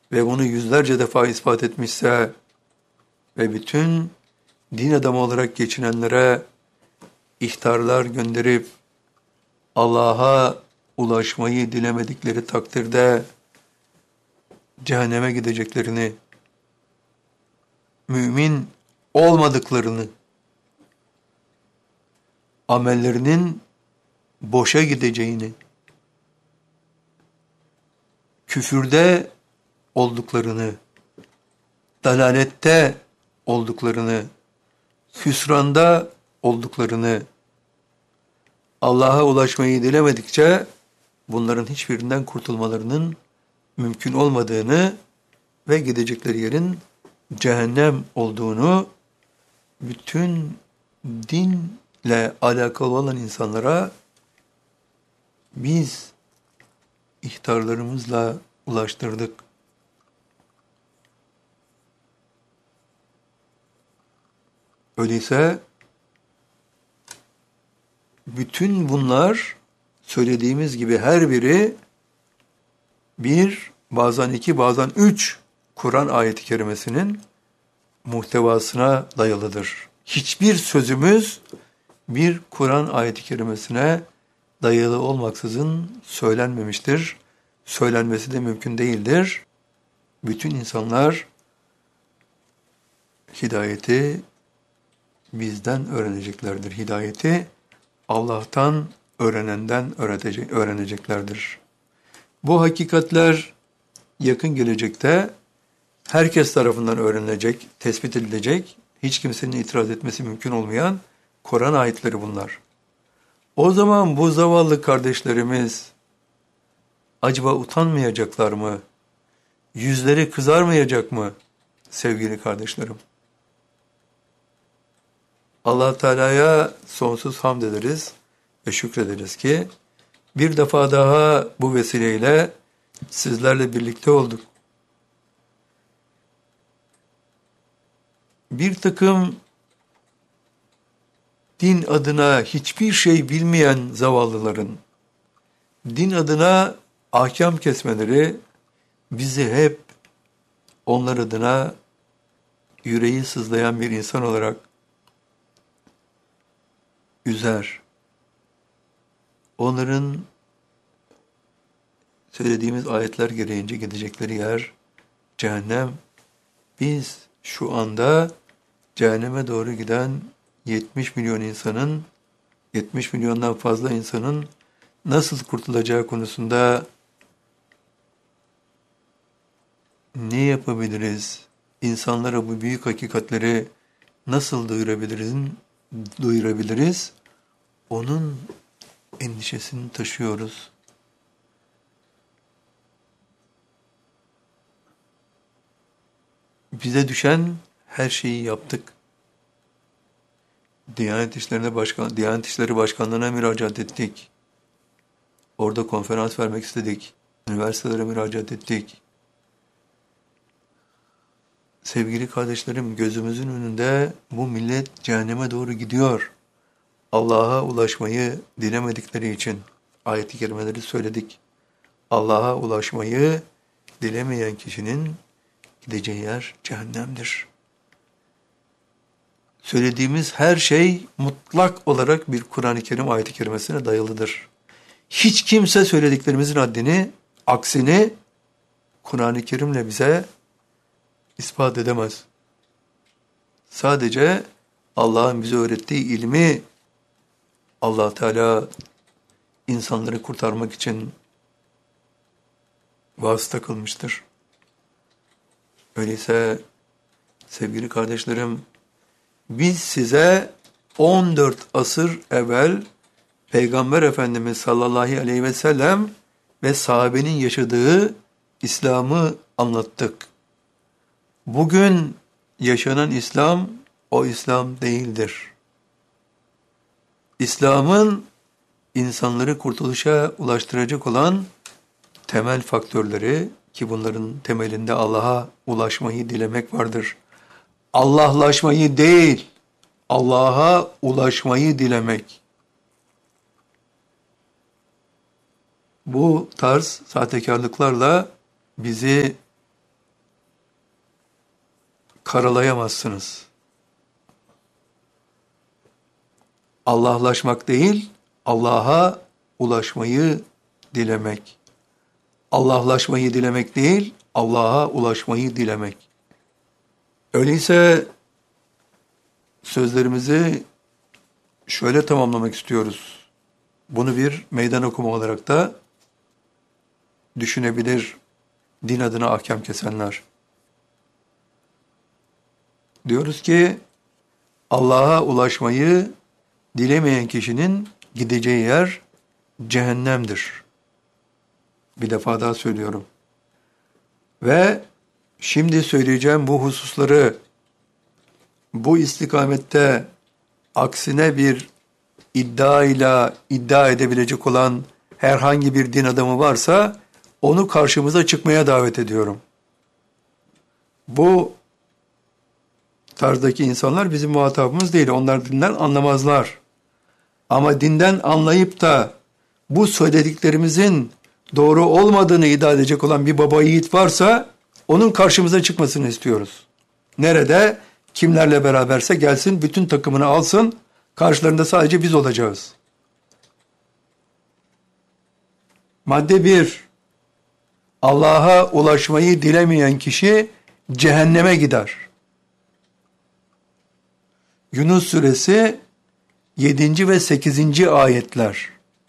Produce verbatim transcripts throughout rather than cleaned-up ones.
ve bunu yüzlerce defa ispat etmişse ve bütün din adamı olarak geçinenlere ihtarlar gönderip Allah'a ulaşmayı dilemedikleri takdirde cehenneme gideceklerini, mümin olmadıklarını, amellerinin boşa gideceğini, küfürde olduklarını, dalalette olduklarını, hüsranda olduklarını, Allah'a ulaşmayı dilemedikçe bunların hiçbirinden kurtulmalarının mümkün olmadığını ve gidecekleri yerin cehennem olduğunu bütün dinle alakalı olan insanlara biz ihtarlarımızla ulaştırdık. Öyleyse bütün bunlar söylediğimiz gibi her biri bir, bazen iki, bazen üç Kur'an ayeti kerimesinin muhtevasına dayalıdır. Hiçbir sözümüz bir Kur'an ayeti kerimesine dayalı olmaksızın söylenmemiştir. Söylenmesi de mümkün değildir. Bütün insanlar hidayeti bizden öğreneceklerdir. Hidayeti Allah'tan öğrenenden öğretecek, öğreneceklerdir. Bu hakikatler yakın gelecekte herkes tarafından öğrenilecek, tespit edilecek, hiç kimsenin itiraz etmesi mümkün olmayan Kur'an ayetleri bunlar. O zaman bu zavallı kardeşlerimiz acaba utanmayacaklar mı? Yüzleri kızarmayacak mı sevgili kardeşlerim? Allah Teala'ya sonsuz hamd ederiz ve şükrederiz ki bir defa daha bu vesileyle sizlerle birlikte olduk. Bir takım din adına hiçbir şey bilmeyen zavallıların din adına ahkam kesmeleri bizi hep onlar adına yüreği sızlayan bir insan olarak üzer. Onların söylediğimiz ayetler gereğince gidecekleri yer cehennem. Biz şu anda cehenneme doğru giden yetmiş milyon insanın, yetmiş milyondan fazla insanın nasıl kurtulacağı konusunda ne yapabiliriz? İnsanlara bu büyük hakikatleri nasıl duyurabiliriz? Duyurabiliriz? Onun endişesini taşıyoruz. Bize düşen her şeyi yaptık. Diyanet İşleri Başkan, Diyanet İşleri Başkanlığı'na müracaat ettik. Orada konferans vermek istedik. Üniversitelere müracaat ettik. Sevgili kardeşlerim, gözümüzün önünde bu millet cehenneme doğru gidiyor. Allah'a ulaşmayı dilemedikleri için ayet-i kerimeleri söyledik. Allah'a ulaşmayı dilemeyen kişinin gideceği yer cehennemdir. Söylediğimiz her şey mutlak olarak bir Kur'an-ı Kerim ayet-i kerimesine dayalıdır. Hiç kimse söylediklerimizin haddini, aksini Kur'an-ı Kerim'le bize ispat edemez. Sadece Allah'ın bize öğrettiği ilmi Allah Teala insanları kurtarmak için vasıta kılmıştır. Öyleyse sevgili kardeşlerim, biz size on dört asır evvel Peygamber Efendimiz sallallahu aleyhi ve sellem ve sahabenin yaşadığı İslam'ı anlattık. Bugün yaşanan İslam o İslam değildir. İslam'ın insanları kurtuluşa ulaştıracak olan temel faktörleri ki bunların temelinde Allah'a ulaşmayı dilemek vardır. Allah'laşmayı değil, Allah'a ulaşmayı dilemek. Bu tarz sahtekarlıklarla bizi karalayamazsınız. Allah'laşmak değil, Allah'a ulaşmayı dilemek. Allah'laşmayı dilemek değil, Allah'a ulaşmayı dilemek. Öyleyse sözlerimizi şöyle tamamlamak istiyoruz. Bunu bir meydan okuma olarak da düşünebilir din adına ahkam kesenler. Diyoruz ki Allah'a ulaşmayı dilemeyen kişinin gideceği yer cehennemdir. Bir defa daha söylüyorum. Ve şimdi söyleyeceğim bu hususları bu istikamette aksine bir iddiayla iddia edebilecek olan herhangi bir din adamı varsa onu karşımıza çıkmaya davet ediyorum. Bu tarzdaki insanlar bizim muhatabımız değil. Onlar dinden anlamazlar. Ama dinden anlayıp da bu söylediklerimizin doğru olmadığını iddia edecek olan bir baba yiğit varsa onun karşımıza çıkmasını istiyoruz. Nerede? Kimlerle beraberse gelsin, bütün takımını alsın. Karşılarında sadece biz olacağız. Madde bir. Allah'a ulaşmayı dilemeyen kişi cehenneme gider. Yunus suresi yedinci ve sekizinci ayetler.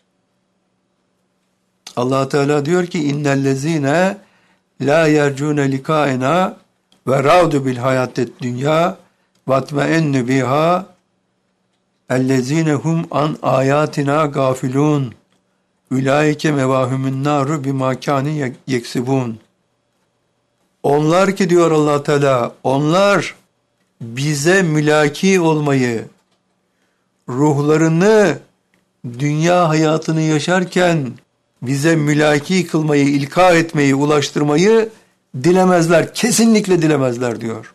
Allah Teala diyor ki innellezine la yercune likaena ve raudu bil hayatet dünya vatmeennu biha ellezine hum an ayatina gafilun ulaike mevahumun naru bima kanu yeksibun. Onlar ki diyor Allah Teala, onlar bize mülaki olmayı, ruhlarını dünya hayatını yaşarken bize mülaki kılmayı, ilka etmeyi, ulaştırmayı dilemezler. Kesinlikle dilemezler diyor.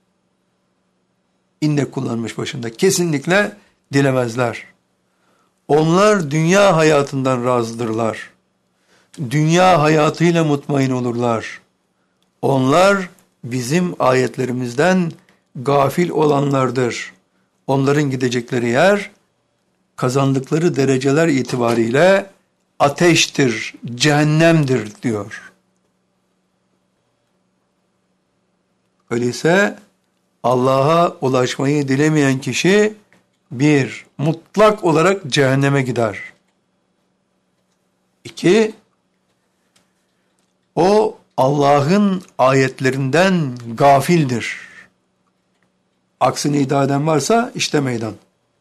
İnne kullanmış başında. Kesinlikle dilemezler. Onlar dünya hayatından razıdırlar. Dünya hayatıyla mutmain olurlar. Onlar bizim ayetlerimizden gafil olanlardır. Onların gidecekleri yer, kazandıkları dereceler itibariyle ateştir, cehennemdir diyor. Öyleyse Allah'a ulaşmayı dilemeyen kişi bir, mutlak olarak cehenneme gider. İki, o Allah'ın ayetlerinden gafildir. Aksini iddia eden varsa işte meydan.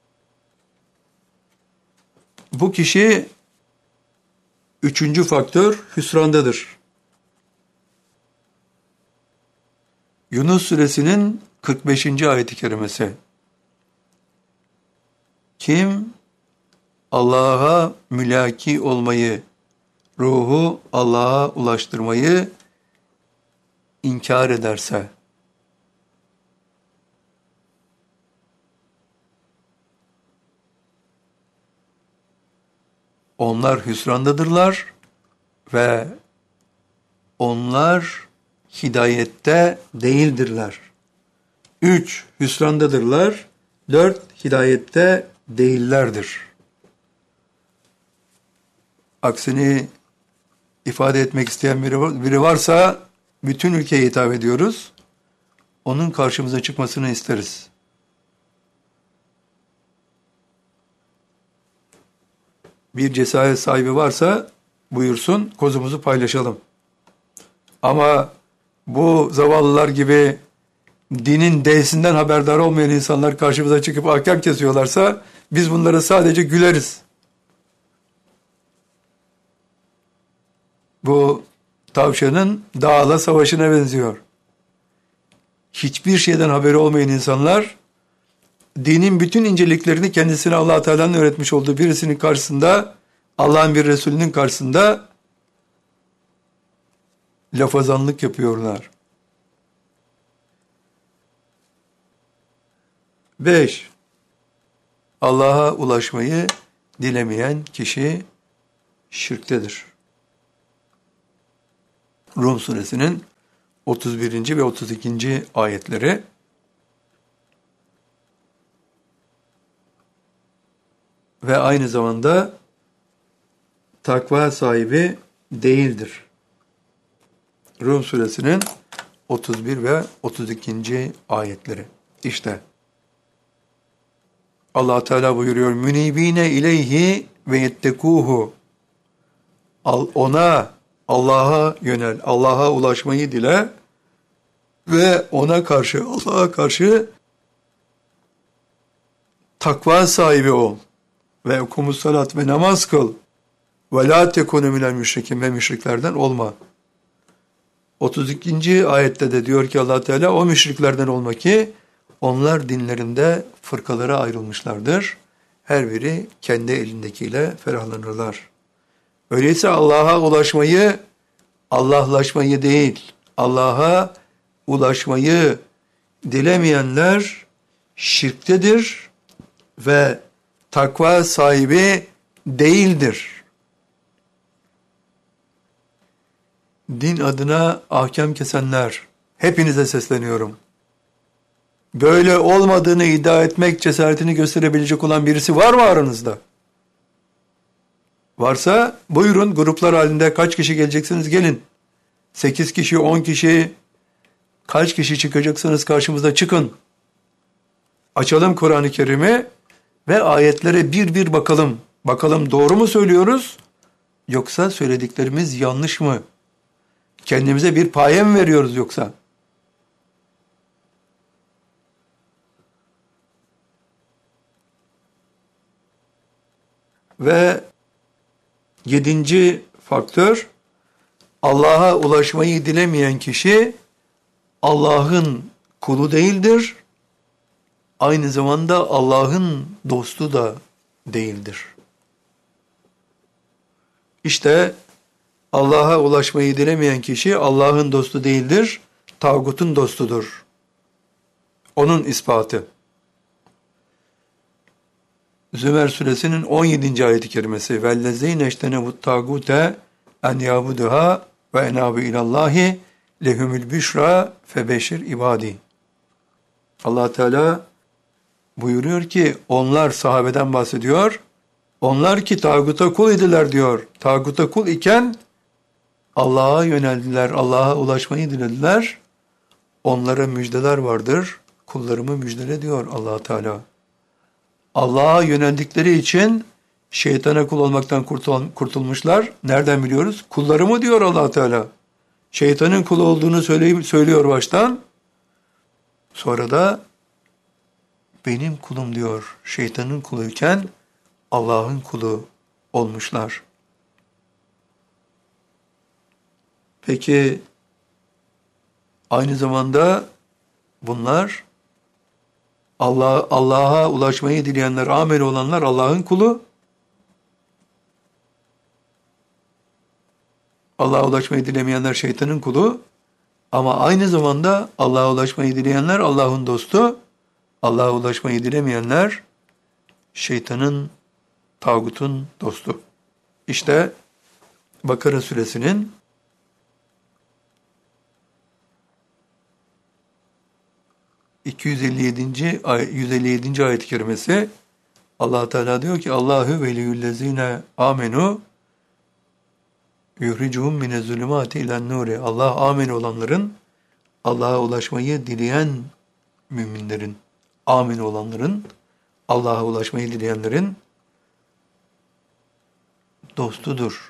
Bu kişi üçüncü faktör hüsrandadır. Yunus suresinin kırk beşinci ayet-i kerimesi. Kim Allah'a mülaki olmayı, ruhu Allah'a ulaştırmayı inkar ederse, onlar hüsrandadırlar ve onlar hidayette değildirler. Üç, hüsrandadırlar. Dört, hidayette değillerdir. Aksini ifade etmek isteyen biri, biri varsa bütün ülkeye hitap ediyoruz. Onun karşımıza çıkmasını isteriz. Bir cesaret sahibi varsa buyursun, kozumuzu paylaşalım. Ama bu zavallılar gibi dinin D'sinden haberdar olmayan insanlar karşımıza çıkıp ahkam kesiyorlarsa biz bunlara sadece güleriz. Bu tavşanın dağla savaşına benziyor. Hiçbir şeyden haberi olmayan insanlar dinin bütün inceliklerini kendisine Allah Teala'nın öğretmiş olduğu birisinin karşısında, Allah'ın bir Resulünün karşısında lafazanlık yapıyorlar. Beş, Allah'a ulaşmayı dilemeyen kişi şirktedir. Rum suresinin otuz birinci ve otuz ikinci ayetleri. Ve aynı zamanda takva sahibi değildir. Rum suresinin otuz bir ve otuz ikinci ayetleri. İşte Allah Teala buyuruyor: "Münibine ileyhi ve yettekuhu." Ona, Allah'a yönel, Allah'a ulaşmayı dile ve ona karşı, Allah'a karşı takva sahibi ol. Ve okumus salat ve namaz kıl. Ve la tekunu minel müşrikin ve müşriklerden olma. otuz ikinci ayette de diyor ki Allah Teala, o müşriklerden olma ki onlar dinlerinde fırkalara ayrılmışlardır. Her biri kendi elindekiyle ferahlanırlar. Öyleyse Allah'a ulaşmayı, Allah'laşmayı değil, Allah'a ulaşmayı dilemeyenler şirktedir ve takva sahibi değildir. Din adına ahkam kesenler, hepinize sesleniyorum. Böyle olmadığını iddia etmek cesaretini gösterebilecek olan birisi var mı aranızda? Varsa buyurun, gruplar halinde kaç kişi geleceksiniz gelin. sekiz kişi, on kişi, kaç kişi çıkacaksınız karşımıza çıkın. Açalım Kur'an-ı Kerim'i ve ayetlere bir bir bakalım. Bakalım doğru mu söylüyoruz yoksa söylediklerimiz yanlış mı? Kendimize bir paye mi veriyoruz yoksa? Ve yedinci faktör, Allah'a ulaşmayı dilemeyen kişi Allah'ın kulu değildir. Aynı zamanda Allah'ın dostu da değildir. İşte Allah'a ulaşmayı dilemeyen kişi Allah'ın dostu değildir, tağutun dostudur. Onun ispatı. Zümer suresinin on yedinci ayet-i kerimesi: وَالَّذ۪ينَ اَجْتَنَبُوا الطَّاغُوتَ اَنْ يَعْبُدُهَا وَاَنَابُوا اِلَى اللّٰهِ لَهُمُ الْبُشْرَى فَبَشِّرْ ibadi. Allah Teala buyuruyor ki, onlar, sahabeden bahsediyor, onlar ki tağuta kul idiler diyor. Tağuta kul iken Allah'a yöneldiler, Allah'a ulaşmayı dilediler. Onlara müjdeler vardır. Kullarımı müjdele diyor Allah Teala. Allah'a yöneldikleri için şeytana kul olmaktan kurtulmuşlar. Nereden biliyoruz? Kullarımı diyor Allah Teala. Şeytanın kulu olduğunu söyleyip, söylüyor baştan. Sonra da benim kulum diyor. Şeytanın kuluyken Allah'ın kulu olmuşlar. Peki aynı zamanda bunlar Allah Allah'a ulaşmayı dileyenler, amel olanlar Allah'ın kulu. Allah'a ulaşmayı dilemeyenler şeytanın kulu. Ama aynı zamanda Allah'a ulaşmayı dileyenler Allah'ın dostu. Allah'a ulaşmayı dilemeyenler şeytanın, tağutun dostu. İşte Bakara suresinin iki yüz elli yedinci yüz elli yedinci ayet-i kerimesi, Allah Teala diyor ki, Allahu veliyyullezine amenu yuhricuhum minez-zulümati ilen-nuri. Allah amin olanların, Allah'a ulaşmayı dileyen müminlerin, amin olanların, Allah'a ulaşmayı dileyenlerin dostudur.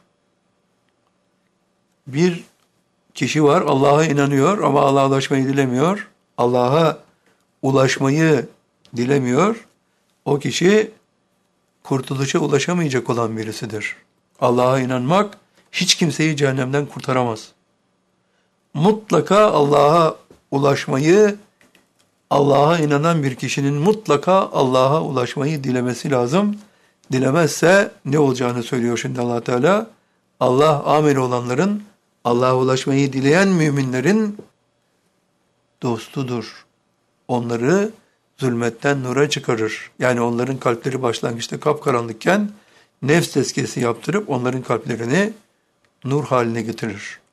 Bir kişi var, Allah'a inanıyor ama Allah'a ulaşmayı dilemiyor. Allah'a ulaşmayı dilemiyor. O kişi kurtuluşa ulaşamayacak olan birisidir. Allah'a inanmak hiç kimseyi cehennemden kurtaramaz. Mutlaka Allah'a ulaşmayı, Allah'a inanan bir kişinin mutlaka Allah'a ulaşmayı dilemesi lazım. Dilemezse ne olacağını söylüyor şimdi Allah Teala. Allah amel olanların, Allah'a ulaşmayı dileyen müminlerin dostudur. Onları zulmetten nura çıkarır. Yani onların kalpleri başlangıçta kapkaranlıkken nefs tezkiyesi yaptırıp onların kalplerini nur haline getirir.